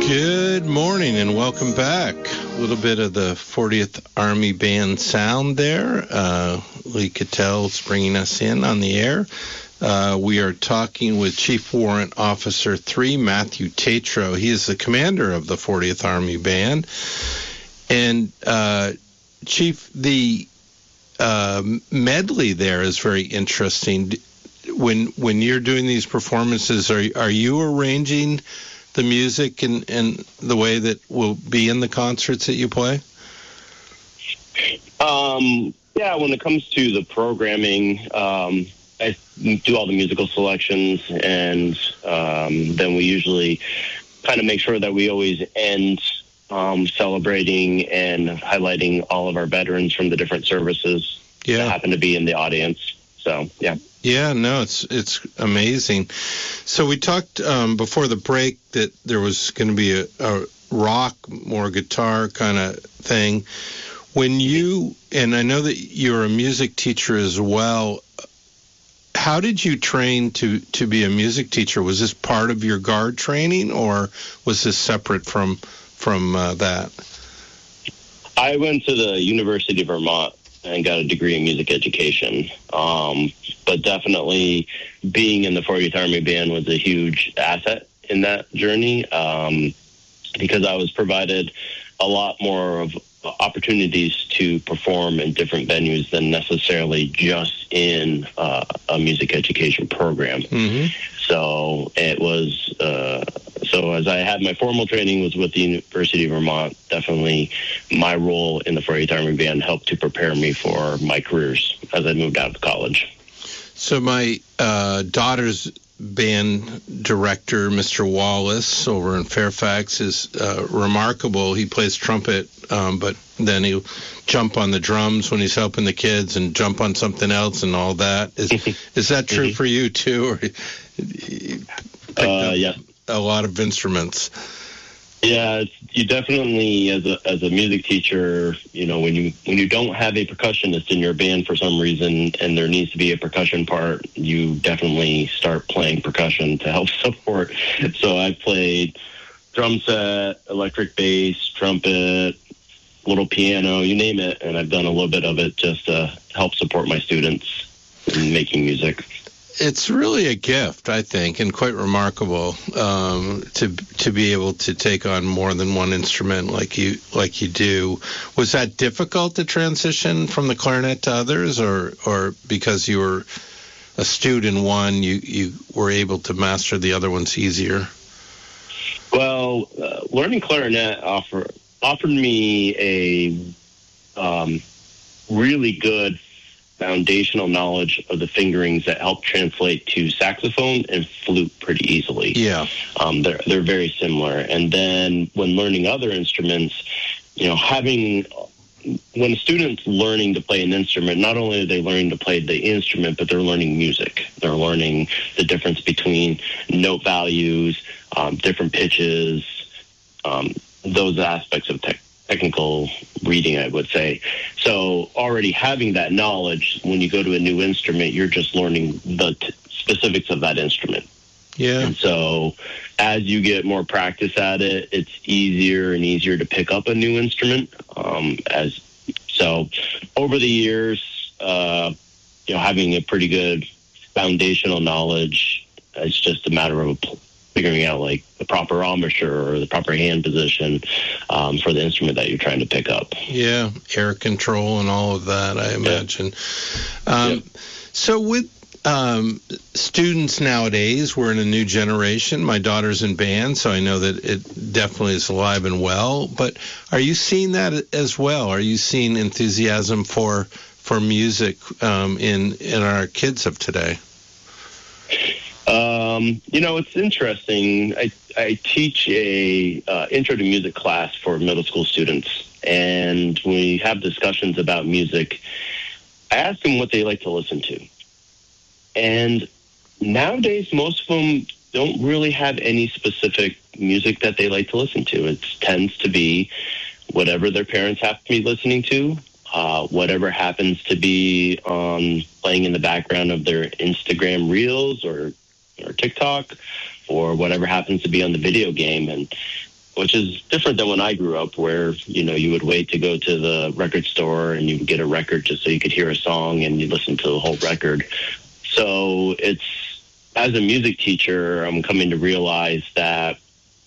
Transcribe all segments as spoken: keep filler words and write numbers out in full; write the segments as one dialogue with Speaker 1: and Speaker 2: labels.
Speaker 1: Good morning and welcome back. A little bit of the fortieth Army Band sound there. Uh, Lee Cattell's bringing us in on the air. Uh, we are talking with Chief Warrant Officer three, Matthew Tatro. He is the commander of the fortieth Army Band. And, uh, Chief, the uh, medley there is very interesting. When when you're doing these performances, are, are you arranging the music and, and the way that will be in the concerts that you play?
Speaker 2: Um, yeah, when it comes to the programming, um, I do all the musical selections, and um, then we usually kind of make sure that we always end um, celebrating and highlighting all of our veterans from the different services
Speaker 1: yeah.
Speaker 2: that happen to be in the audience. So, yeah.
Speaker 1: Yeah, no, it's it's amazing. So we talked um, before the break that there was going to be a, a rock, more guitar kind of thing. When you, and I know that you're a music teacher as well, how did you train to, to be a music teacher? Was this part of your guard training, or was this separate from, from uh, that?
Speaker 2: I went to the University of Vermont and got a degree in music education. Um, but definitely being in the fortieth Army Band was a huge asset in that journey, um, because I was provided a lot more of opportunities to perform in different venues than necessarily just in uh, a music education program.
Speaker 1: Mm-hmm.
Speaker 2: So it was, uh, so as I had my formal training was with the University of Vermont, definitely my role in the fortieth Army Band helped to prepare me for my careers as I moved out of college.
Speaker 1: So my uh, daughter's band director, Mister Wallace, over in Fairfax, is uh, remarkable. He plays trumpet, um, but then he'll jump on the drums when he's helping the kids and jump on something else and all that. Is is that true for you too? Or you
Speaker 2: uh, yeah,
Speaker 1: a lot of instruments.
Speaker 2: Yeah, it's, you definitely, as a as a music teacher, you know, when you when you don't have a percussionist in your band for some reason, and there needs to be a percussion part, you definitely start playing percussion to help support. So I played drum set, electric bass, trumpet, little piano, you name it, and I've done a little bit of it just to help support my students in making music.
Speaker 1: It's really a gift, I think, and quite remarkable um, to to be able to take on more than one instrument like you like you do. Was that difficult to transition from the clarinet to others, or or because you were astute in one, you, you were able to master the other ones easier?
Speaker 2: Well, uh, learning clarinet offer, offered me a um, really good foundational knowledge of the fingerings that help translate to saxophone and flute pretty easily.
Speaker 1: Yeah.
Speaker 2: Um, they're, they're very similar. And then when learning other instruments, you know, having, when a student's learning to play an instrument, not only are they learning to play the instrument, but they're learning music. They're learning the difference between note values, um, different pitches, um, those aspects of tech. technical reading, I would say. So already having that knowledge, when you go to a new instrument, you're just learning the t- specifics of that instrument.
Speaker 1: Yeah.
Speaker 2: And so as you get more practice at it, it's easier and easier to pick up a new instrument. Um, as so over the years, uh, you know, having a pretty good foundational knowledge, it's just a matter of figuring out like the proper embouchure or the proper hand position um, for the instrument that you're trying to pick up.
Speaker 1: Yeah, air control and all of that, I imagine. Yeah. Um, yeah. So with um, students nowadays, we're in a new generation. My daughter's in band, so I know that it definitely is alive and well. But are you seeing that as well? Are you seeing enthusiasm for for music um, in in our kids of today?
Speaker 2: Um, you know, it's interesting. I, I teach a uh, intro to music class for middle school students, and when we have discussions about music, I ask them what they like to listen to. And nowadays, most of them don't really have any specific music that they like to listen to. It tends to be whatever their parents happen to be listening to, uh, whatever happens to be on playing in the background of their Instagram Reels or or TikTok, or whatever happens to be on the video game. And which is different than when I grew up, where, you know, you would wait to go to the record store and you would get a record just so you could hear a song and you listen to the whole record. So it's, as a music teacher, I'm coming to realize that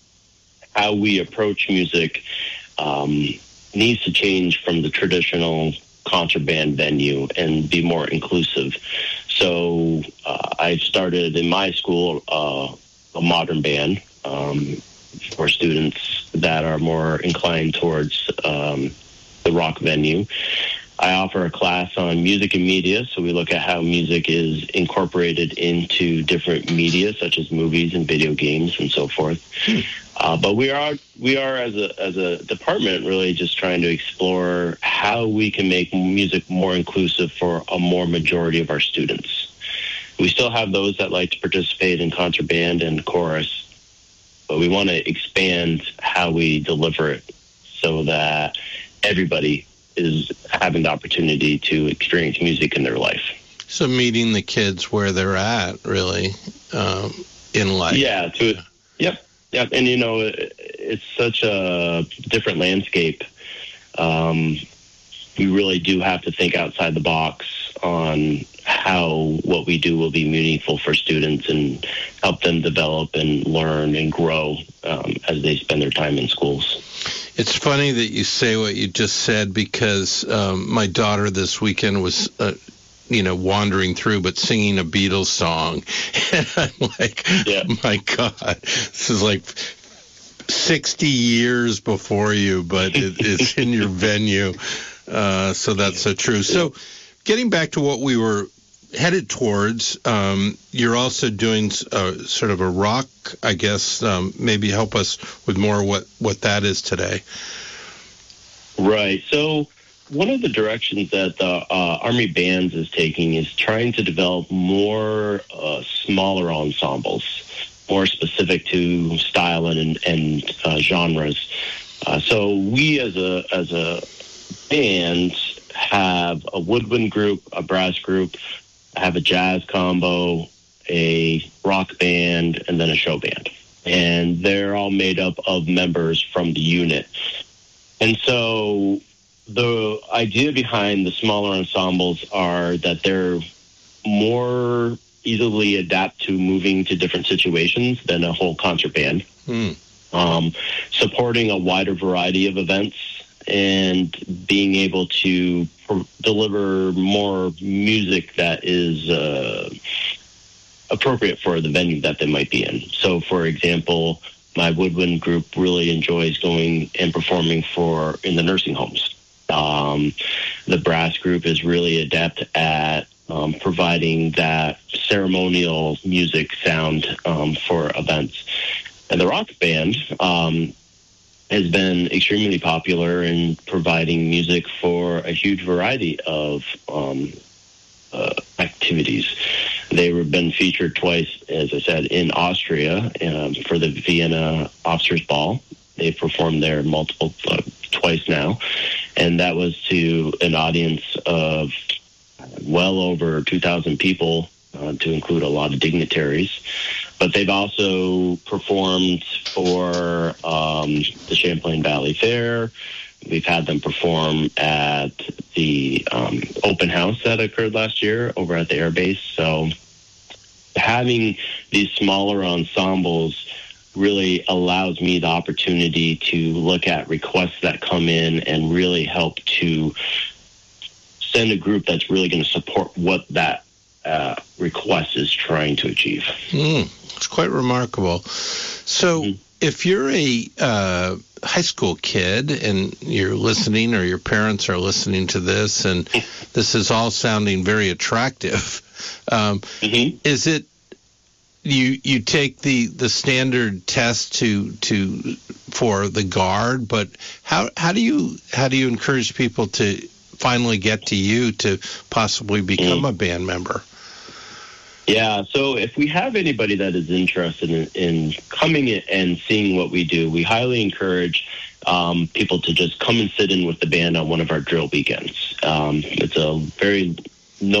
Speaker 2: how we approach music um, needs to change from the traditional concert band venue and be more inclusive. So uh, I started in my school uh, a modern band um, for students that are more inclined towards um, the rock venue. I offer a class on music and media, so we look at how music is incorporated into different media, such as movies and video games and so forth. Hmm. Uh, but we are we are as a as a department really just trying to explore how we can make music more inclusive for a more majority of our students. We still have those that like to participate in concert band and chorus, but we want to expand how we deliver it so that everybody is having the opportunity to experience music in their life.
Speaker 1: So meeting the kids where they're at, really, um, in life.
Speaker 2: Yeah. To, yep. Yep. And, you know, it, it's such a different landscape. Um, we really do have to think outside the box on how what we do will be meaningful for students and help them develop and learn and grow um, as they spend their time in schools.
Speaker 1: It's funny that you say what you just said, because um, my daughter this weekend was, uh, you know, wandering through, but singing a Beatles song. And I'm like, yeah. My God, this is like sixty years before you, but it, it's in your venue. Uh, so that's so true. So getting back to what we were headed towards, um, you're also doing uh, sort of a rock, I guess, um, maybe help us with more what, what that is today.
Speaker 2: Right. So one of the directions that the uh, Army Bands is taking is trying to develop more uh, smaller ensembles, more specific to style and, and uh, genres. Uh, so we as a as a band have a woodwind group, a brass group, have a jazz combo, a rock band, and then a show band. And they're all made up of members from the unit. And so the idea behind the smaller ensembles are that they're more easily adapt to moving to different situations than a whole concert band. Hmm. Um, supporting a wider variety of events and being able to pr- deliver more music that is uh, appropriate for the venue that they might be in. So, for example, my woodwind group really enjoys going and performing for in the nursing homes. Um, the brass group is really adept at um, providing that ceremonial music sound um, for events. And the rock band um, has been extremely popular in providing music for a huge variety of um, uh, activities. They've been featured twice, as I said, in Austria um, for the Vienna Officers Ball. They've performed there multiple uh, twice now, and that was to an audience of well over two thousand people, uh, to include a lot of dignitaries. But they've also performed for um, the Champlain Valley Fair. We've had them perform at the um, open house that occurred last year over at the Air Base. So having these smaller ensembles really allows me the opportunity to look at requests that come in and really help to send a group that's really going to support what that uh, request is trying to achieve.
Speaker 1: Mm, it's quite remarkable. So mm-hmm. if you're a uh, high school kid and you're listening, or your parents are listening to this, and this is all sounding very attractive, um, mm-hmm. is it you you take the, the standard test to to for the Guard, but how how do you how do you encourage people to finally get to you to possibly become mm. a band member?
Speaker 2: Yeah, so if we have anybody that is interested in, in coming in and seeing what we do, we highly encourage um, people to just come and sit in with the band on one of our drill weekends. Um, it's a very